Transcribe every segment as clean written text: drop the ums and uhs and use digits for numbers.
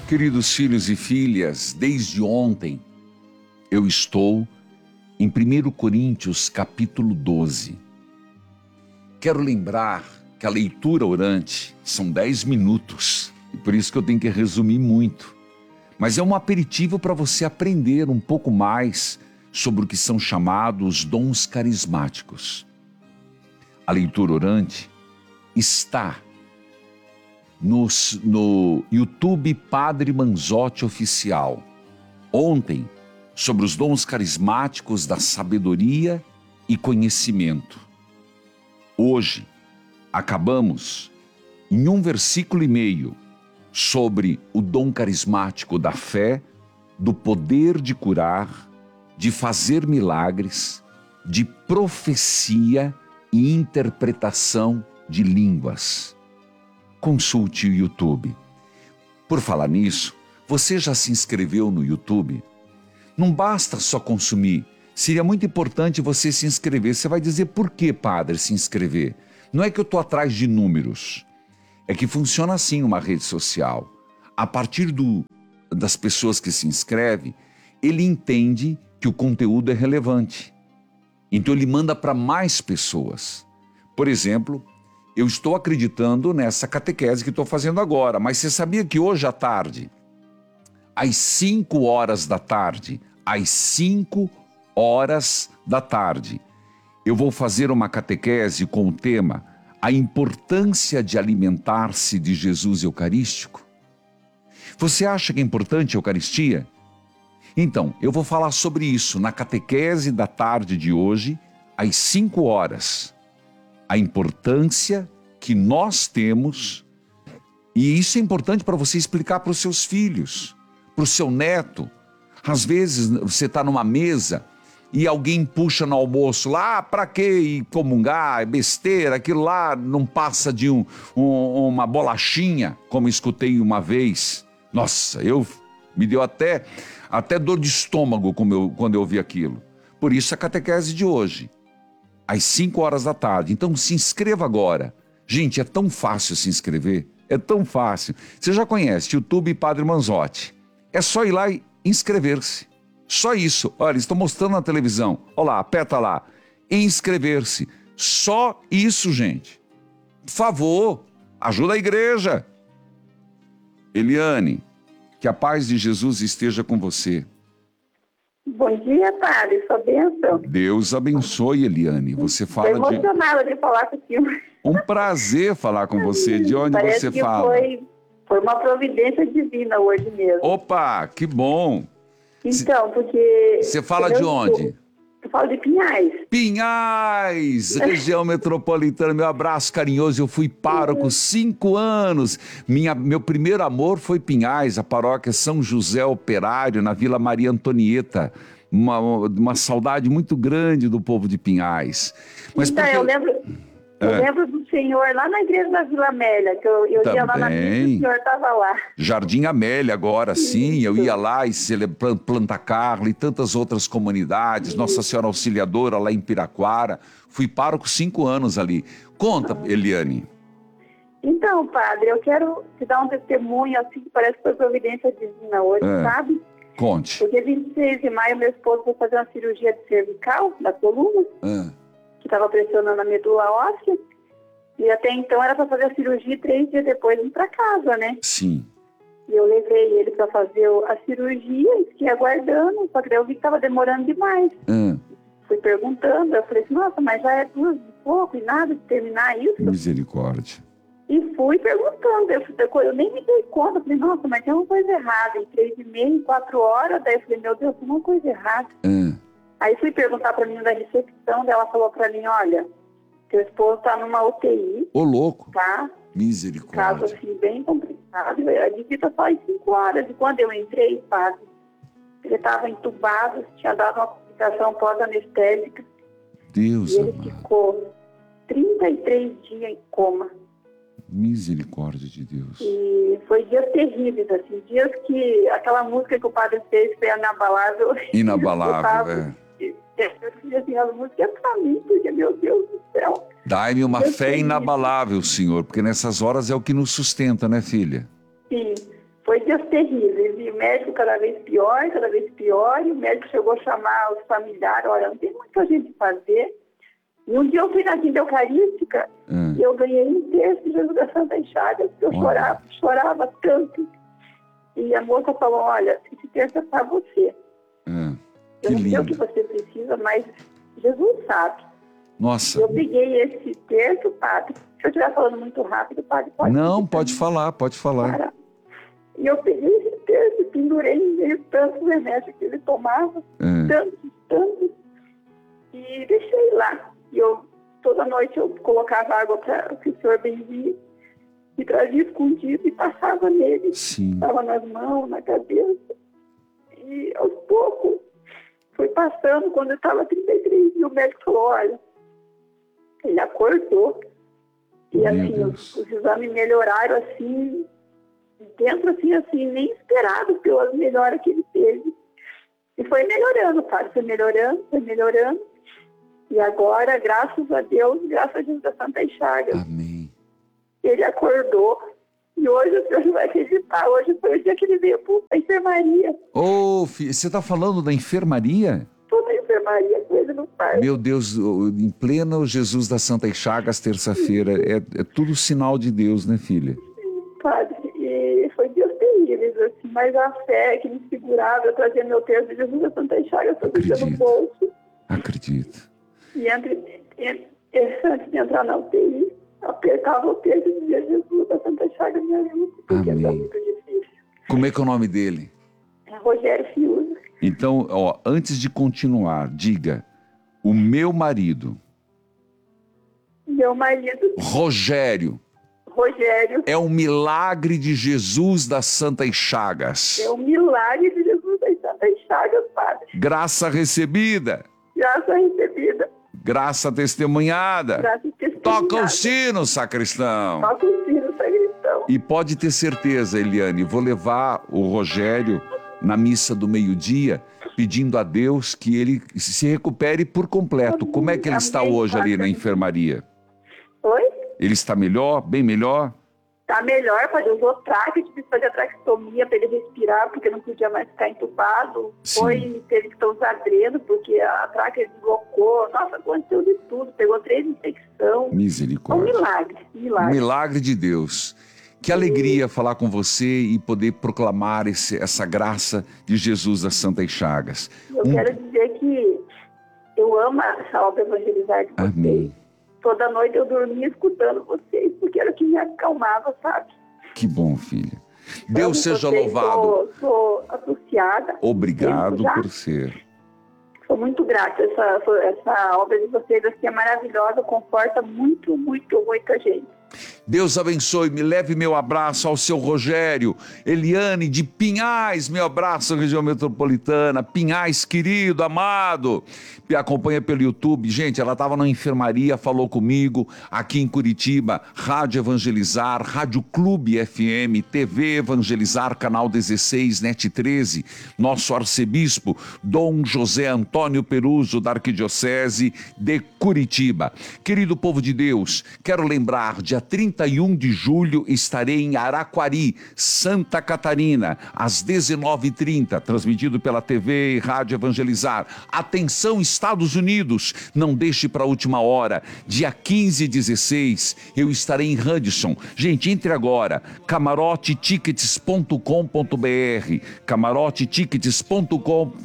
Queridos filhos e filhas, desde ontem eu estou em 1 Coríntios capítulo 12. Quero lembrar que a leitura orante são 10 minutos, e por isso que eu tenho que resumir muito. Mas é um aperitivo para você aprender um pouco mais sobre o que são chamados dons carismáticos. A leitura orante está no YouTube Padre Manzotti Oficial. Ontem, sobre os dons carismáticos da sabedoria e conhecimento. Hoje, acabamos em 1 versículo e meio sobre o dom carismático da fé, do poder de curar, de fazer milagres, de profecia e interpretação de línguas. Consulte o YouTube. Por falar nisso, você já se inscreveu no YouTube? Não basta só consumir. Seria muito importante você se inscrever. Você vai dizer, por que, padre, se inscrever? Não é que eu estou atrás de números. É que funciona assim uma rede social. A partir das pessoas que se inscrevem, ele entende que o conteúdo é relevante. Então ele manda para mais pessoas. Por exemplo, eu estou acreditando nessa catequese que estou fazendo agora, mas você sabia que hoje à tarde, às 5 horas da tarde, eu vou fazer uma catequese com o tema A Importância de Alimentar-se de Jesus Eucarístico? Você acha que é importante a Eucaristia? Então, eu vou falar sobre isso na catequese da tarde de hoje, às 5 horas. A importância que nós temos, e isso é importante para você explicar para os seus filhos, para o seu neto. Às vezes você está numa mesa e alguém puxa no almoço lá, para que comungar, é besteira, aquilo lá não passa de uma bolachinha, como escutei uma vez. Nossa, me deu até dor de estômago quando eu ouvi aquilo. Por isso a catequese de hoje, às 5 horas da tarde. Então se inscreva agora. Gente, é tão fácil se inscrever, é tão fácil. Você já conhece YouTube Padre Manzotti. É só ir lá e inscrever-se. Só isso. Olha, estou mostrando na televisão. Olha lá, aperta lá. Inscrever-se. Só isso, gente. Por favor, ajuda a igreja. Eliane, que a paz de Jesus esteja com você. Bom dia, padre. Sua bênção. Deus abençoe, Eliane. Você fala Estou emocionada de falar com o senhor. Um prazer falar com você. De onde Parece você que fala? Foi uma providência divina hoje mesmo. Opa, que bom. Então, porque... Você fala de onde? Eu falo de Pinhais. Pinhais, região metropolitana. Meu abraço carinhoso. Eu fui pároco 5 anos. Meu primeiro amor foi Pinhais, a paróquia São José Operário, na Vila Maria Antonieta. Uma saudade muito grande do povo de Pinhais. Mas então, eu lembro do senhor lá na igreja da Vila Amélia, que eu ia lá na missa e o senhor estava lá. Jardim Amélia agora, sim, eu ia lá e Planta Carla e tantas outras comunidades, Nossa Senhora Auxiliadora lá em Piraquara. Fui pároco 5 anos ali. Conta, Eliane. Então, padre, eu quero te dar um testemunho, assim, que parece que foi providência divina hoje, sabe? Conte. Porque 26 de maio, meu esposo foi fazer uma cirurgia de cervical, da coluna. Que estava pressionando a medula óssea, e até então era para fazer a cirurgia e 3 dias depois ir para casa, né? Sim. E eu levei ele para fazer a cirurgia e fiquei aguardando, só que daí eu vi que estava demorando demais. Fui perguntando, eu falei assim, nossa, mas já é 2 e pouco e nada de terminar isso? Misericórdia. E fui perguntando, eu nem me dei conta, eu falei, nossa, mas tem uma coisa errada, em 3h30, 4 horas, daí eu falei, meu Deus, tem uma coisa errada. Aí fui perguntar para mim da recepção, daí ela falou para mim, olha, teu esposo está numa UTI. Ô, louco. Tá? Misericórdia. Caso assim, bem complicado. A visita só em 5 horas. E quando eu entrei, padre, ele estava entubado, tinha dado uma complicação pós-anestésica. Deus e ele amado. ficou 33 dias em coma. Misericórdia de Deus. E foi dias terríveis, assim, dias que aquela música que o padre fez foi inabalável. Inabalável, Eu dizia assim, a música é pra mim, porque, meu Deus do céu. Dai-me uma fé inabalável, Senhor, porque nessas horas é o que nos sustenta, né, filha? Sim, foi Foi dias terríveis, e o médico cada vez pior, e o médico chegou a chamar os familiares, olha, não tem muito a gente fazer. E um dia eu fui na quinta eucarística e eu ganhei um terço de Jesus da Santa Chagas, porque eu chorava tanto. E a moça falou, olha, esse terço é para você. Eu não sei o que você precisa, mas Jesus sabe. Nossa. Eu peguei esse terço, padre. Se eu estiver falando muito rápido, padre, pode... Não, pode falar. Para. E eu peguei esse terço e pendurei em meio tantos remédios que ele tomava, tantos, e deixei lá. E toda noite eu colocava água para que o senhor benzia e trazia escondido e passava nele. Estava nas mãos, na cabeça. E aos poucos foi passando, quando eu estava 33, e o médico falou, olha, ele acordou. E assim, os exames melhoraram assim, dentro assim, nem esperado pelas melhoras que ele teve. E foi melhorando, padre, foi melhorando. E agora, graças a Deus, graças a Jesus da Santa Chagas, amém, ele acordou. E hoje o senhor não vai acreditar, hoje foi o dia que ele veio para a enfermaria. Filho, você está falando da enfermaria? Estou na enfermaria com ele no parque. Meu Deus, em pleno Jesus da Santa Chagas, terça-feira, é tudo sinal de Deus, né, filha? Sim, padre, e foi dias terríveis, assim, mas a fé que me segurava, eu trazia meu terço de Jesus da Santa Chagas todo dia no bolso. Acredito. E antes de entrar na UTI, apertava o terço e dizia, Jesus da Santa Chagas me ajuda, porque está muito difícil. Como é que é o nome dele? É Rogério Fiuza. Então, antes de continuar, diga, o meu marido. Meu marido. Rogério. É um milagre de Jesus das Santas Chagas. É um milagre de Jesus das Santas Chagas, padre. Graça recebida. Graça recebida. Graça testemunhada. Toca o sino, sacristão. Toca o sino, sacristão. E pode ter certeza, Eliane, vou levar o Rogério na missa do meio-dia, pedindo a Deus que ele se recupere por completo. Como é que ele está hoje ali na enfermaria? Oi? Ele está melhor? Bem melhor? Está melhor, padre. Usou traque, tive que fazer a traqueostomia para ele respirar, porque não podia mais ficar entubado. Teve que usar dreno, porque a traque deslocou. Nossa, aconteceu de tudo. Pegou 3 infecções. Misericórdia. Um milagre. Um milagre de Deus. Que alegria falar com você e poder proclamar essa graça de Jesus das Santas Chagas. Eu quero dizer que eu amo essa obra Evangelizar de vocês. Amém. Toda noite eu dormia escutando vocês, porque era o que me acalmava, sabe? Que bom, filha. Deus seja louvado. Sou associada. Obrigado por ser. Sou muito grata. Essa obra de vocês aqui é maravilhosa, conforta muito, muita gente. Deus abençoe, me leve meu abraço ao seu Rogério. Eliane de Pinhais, meu abraço à região metropolitana. Pinhais, querido, amado. Me acompanha pelo YouTube. Gente, ela estava na enfermaria, falou comigo aqui em Curitiba. Rádio Evangelizar, Rádio Clube FM, TV Evangelizar, Canal 16, NET 13. Nosso arcebispo, Dom José Antônio Peruso, da Arquidiocese de Curitiba. Querido povo de Deus, quero lembrar, dia 31 de julho estarei em Araquari, Santa Catarina, às 19h30, transmitido pela TV e Rádio Evangelizar. Atenção, Estados Unidos, não deixe para a última hora. Dia 15 e 16, eu estarei em Hudson. Gente, entre agora, camarotetickets.com.br, camarotetickets.com.br,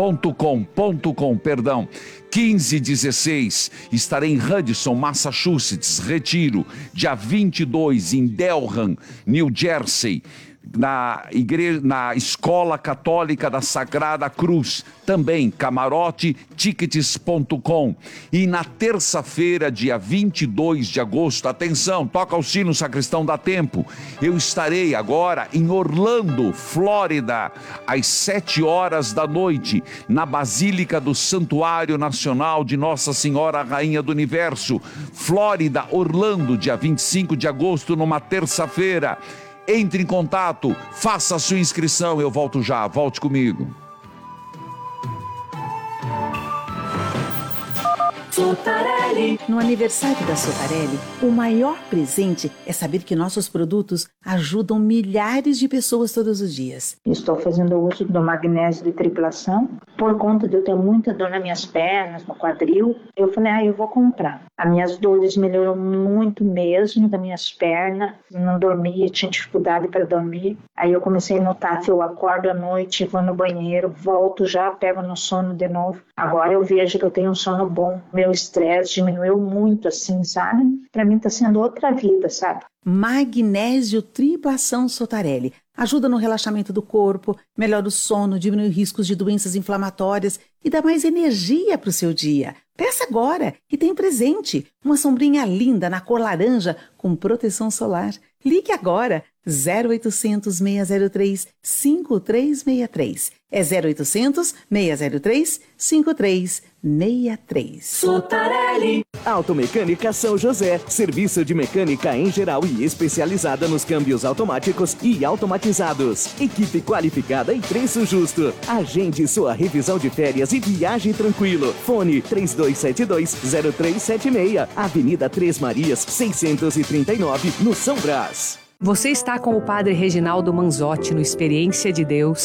15 e 16, estarei em Hudson, Massachusetts, Retiro, dia 22 em Delran, New Jersey, na Escola Católica da Sagrada Cruz, também camarotetickets.com. E na terça-feira, dia 22 de agosto, atenção, toca o sino, sacristão, dá tempo, eu estarei agora em Orlando, Flórida, às 7h da noite, na Basílica do Santuário Nacional de Nossa Senhora Rainha do Universo, Flórida, Orlando, dia 25 de agosto, numa terça-feira. Entre em contato, faça a sua inscrição, eu volto já, volte comigo. Super No aniversário da Sotarelli, o maior presente é saber que nossos produtos ajudam milhares de pessoas todos os dias. Estou fazendo uso do magnésio de tripulação por conta de eu ter muita dor nas minhas pernas, no quadril. Eu falei, eu vou comprar. As minhas dores melhoram muito mesmo das minhas pernas. Não dormia, tinha dificuldade para dormir. Aí eu comecei a notar que eu acordo à noite, vou no banheiro, volto já, pego no sono de novo. Agora eu vejo que eu tenho um sono bom. Meu estresse diminuiu muito, assim, sabe? Para mim tá sendo outra vida, sabe? Magnésio Tripulação Sotarelli ajuda no relaxamento do corpo, melhora o sono, diminui riscos de doenças inflamatórias e dá mais energia para o seu dia. Peça agora e tem presente, uma sombrinha linda na cor laranja com proteção solar. Ligue agora, 0800 603 5363. É 0800 603 5363. Sotarelli. Automecânica São José. Serviço de mecânica em geral e especializada nos câmbios automáticos e automatizados. Equipe qualificada e preço justo. Agende sua revisão de férias e viaje tranquilo. Fone 3272-0376. Avenida Três Marias, 639, no São Brás. Você está com o Padre Reginaldo Manzotti no Experiência de Deus.